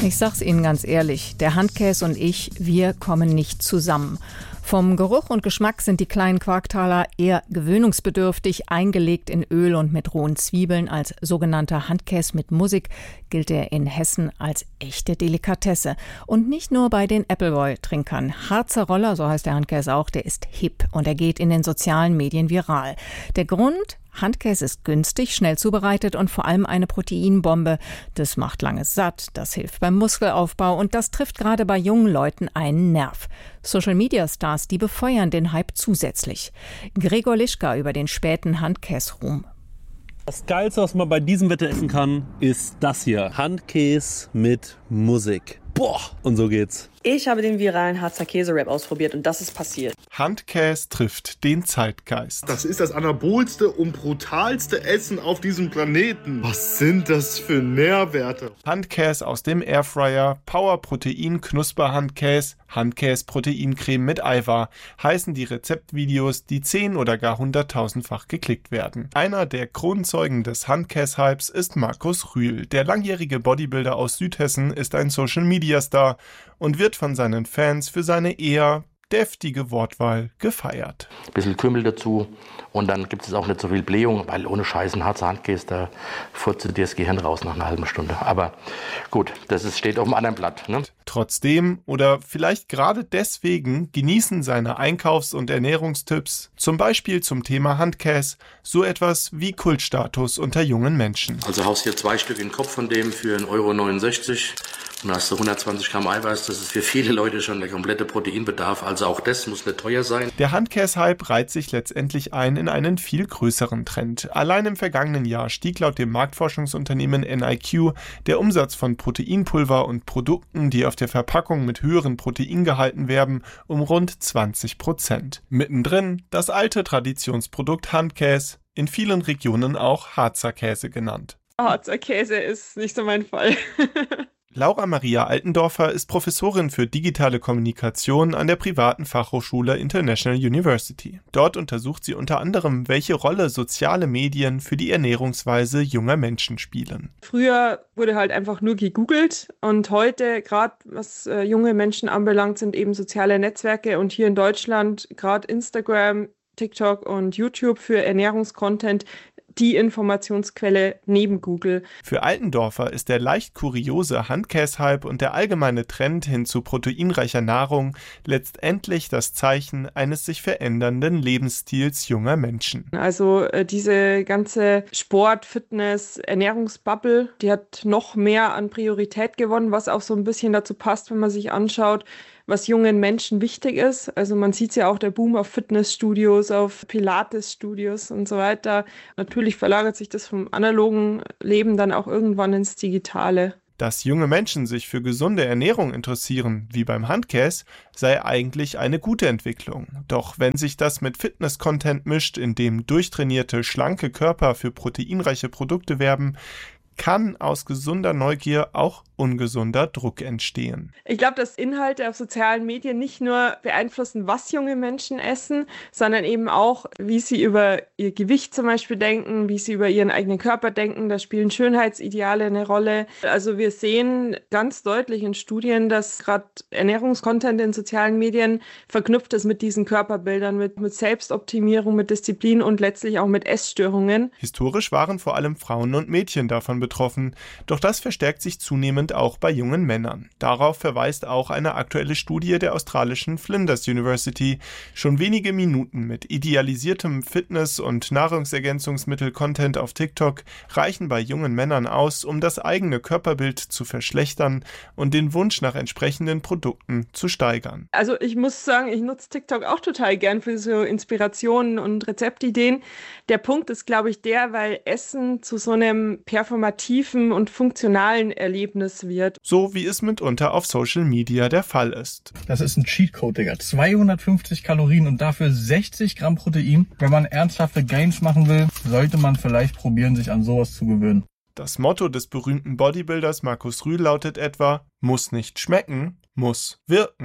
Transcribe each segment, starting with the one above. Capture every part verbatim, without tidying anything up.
Ich sag's Ihnen ganz ehrlich, der Handkäse und ich, wir kommen nicht zusammen. Vom Geruch und Geschmack sind die kleinen Quarktaler eher gewöhnungsbedürftig. Eingelegt in Öl und mit rohen Zwiebeln als sogenannter Handkäse mit Musik gilt er in Hessen als echte Delikatesse. Und nicht nur bei den Appleboy-Trinkern. Harzer Roller, so heißt der Handkäse auch, der ist hip und er geht in den sozialen Medien viral. Der Grund? Handkäse ist günstig, schnell zubereitet und vor allem eine Proteinbombe. Das macht lange satt, das hilft beim Muskelaufbau und das trifft gerade bei jungen Leuten einen Nerv. Social-Media-Stars, die befeuern den Hype zusätzlich. Gregor Lischka über den späten Handkäse-Ruhm. Das Geilste, was man bei diesem Wetter essen kann, ist das hier. Handkäse mit Musik. Boah, und so geht's. Ich habe den viralen Harzer Käse-Rap ausprobiert und das ist passiert. Handkäse trifft den Zeitgeist. Das ist das anabolste und brutalste Essen auf diesem Planeten. Was sind das für Nährwerte? Handkäse aus dem Airfryer, Power-Protein-Knusper-Handkäse, Handkäse-Proteincreme mit Eiweiß heißen die Rezeptvideos, die zehn- oder gar hunderttausendfach geklickt werden. Einer der Kronzeugen des Handkäse-Hypes ist Markus Rühl. Der langjährige Bodybuilder aus Südhessen ist ein Social-Media-Star und wird von seinen Fans für seine eher deftige Wortwahl gefeiert. Ein bisschen Kümmel dazu und dann gibt es auch nicht so viel Blähung, weil ohne Scheiß ein Harzer Handkäse, da furzt dir das Gehirn raus nach einer halben Stunde. Aber gut, das ist, steht auf einem anderen Blatt. Ne? Trotzdem oder vielleicht gerade deswegen genießen seine Einkaufs- und Ernährungstipps, zum Beispiel zum Thema Handkäse, so etwas wie Kultstatus unter jungen Menschen. Also haust hier zwei Stück in den Kopf von dem für einen Euro neunundsechzig. Und hast du hundertzwanzig Gramm Eiweiß, das ist für viele Leute schon der komplette Proteinbedarf, also auch das muss nicht teuer sein. Der Handkäse-Hype reiht sich letztendlich ein in einen viel größeren Trend. Allein im vergangenen Jahr stieg laut dem Marktforschungsunternehmen N I Q der Umsatz von Proteinpulver und Produkten, die auf der Verpackung mit höheren Proteingehalten werben, um rund zwanzig Prozent. Mittendrin das alte Traditionsprodukt Handkäse, in vielen Regionen auch Harzer Käse genannt. Harzer Käse ist nicht so mein Fall. Laura Maria Altendorfer ist Professorin für digitale Kommunikation an der privaten Fachhochschule International University. Dort untersucht sie unter anderem, welche Rolle soziale Medien für die Ernährungsweise junger Menschen spielen. Früher wurde halt einfach nur gegoogelt und heute, gerade was äh, junge Menschen anbelangt, sind eben soziale Netzwerke und hier in Deutschland gerade Instagram, TikTok und YouTube für Ernährungscontent die Informationsquelle neben Google. Für Altendorfer ist der leicht kuriose Handkäse-Hype und der allgemeine Trend hin zu proteinreicher Nahrung letztendlich das Zeichen eines sich verändernden Lebensstils junger Menschen. Also äh, diese ganze Sport-, Fitness-, Ernährungsbubble, die hat noch mehr an Priorität gewonnen, was auch so ein bisschen dazu passt, wenn man sich anschaut, was jungen Menschen wichtig ist. Also man sieht ja auch der Boom auf Fitnessstudios, auf Pilates-Studios und so weiter. Natürlich verlagert sich das vom analogen Leben dann auch irgendwann ins Digitale. Dass junge Menschen sich für gesunde Ernährung interessieren, wie beim Handkäse, sei eigentlich eine gute Entwicklung. Doch wenn sich das mit Fitness-Content mischt, in dem durchtrainierte, schlanke Körper für proteinreiche Produkte werben, kann aus gesunder Neugier auch ungesunder Druck entstehen. Ich glaube, dass Inhalte auf sozialen Medien nicht nur beeinflussen, was junge Menschen essen, sondern eben auch, wie sie über ihr Gewicht zum Beispiel denken, wie sie über ihren eigenen Körper denken. Da spielen Schönheitsideale eine Rolle. Also wir sehen ganz deutlich in Studien, dass gerade Ernährungskontent in sozialen Medien verknüpft ist mit diesen Körperbildern, mit, mit Selbstoptimierung, mit Disziplin und letztlich auch mit Essstörungen. Historisch waren vor allem Frauen und Mädchen davon betroffen, doch das verstärkt sich zunehmend auch bei jungen Männern. Darauf verweist auch eine aktuelle Studie der australischen Flinders University. Schon wenige Minuten mit idealisiertem Fitness- und Nahrungsergänzungsmittel-Content auf TikTok reichen bei jungen Männern aus, um das eigene Körperbild zu verschlechtern und den Wunsch nach entsprechenden Produkten zu steigern. Also ich muss sagen, ich nutze TikTok auch total gern für so Inspirationen und Rezeptideen. Der Punkt ist, glaube ich, der, weil Essen zu so einem performativen und funktionalen Erlebnis wird. So wie es mitunter auf Social Media der Fall ist. Das ist ein Cheatcode, Digga. zweihundertfünfzig Kalorien und dafür sechzig Gramm Protein. Wenn man ernsthafte Gains machen will, sollte man vielleicht probieren, sich an sowas zu gewöhnen. Das Motto des berühmten Bodybuilders Markus Rühl lautet etwa: Muss nicht schmecken, muss wirken.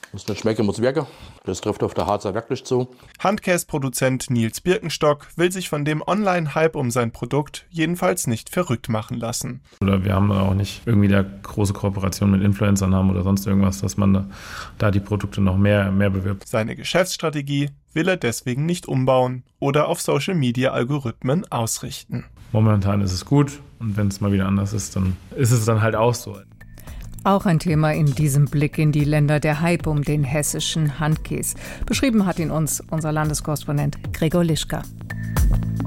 Muss nicht schmecken, muss wirken. Das trifft auf der Harzer wirklich zu. Handkäsproduzent Nils Birkenstock will sich von dem Online-Hype um sein Produkt jedenfalls nicht verrückt machen lassen. Oder wir haben auch nicht irgendwie da große Kooperation mit Influencern haben oder sonst irgendwas, dass man da, da die Produkte noch mehr, mehr bewirbt. Seine Geschäftsstrategie will er deswegen nicht umbauen oder auf Social-Media-Algorithmen ausrichten. Momentan ist es gut und wenn es mal wieder anders ist, dann ist es dann halt auch so. Auch ein Thema in diesem Blick in die Länder, der Hype um den hessischen Handkäse. Beschrieben hat ihn uns unser Landeskorrespondent Gregor Lischka.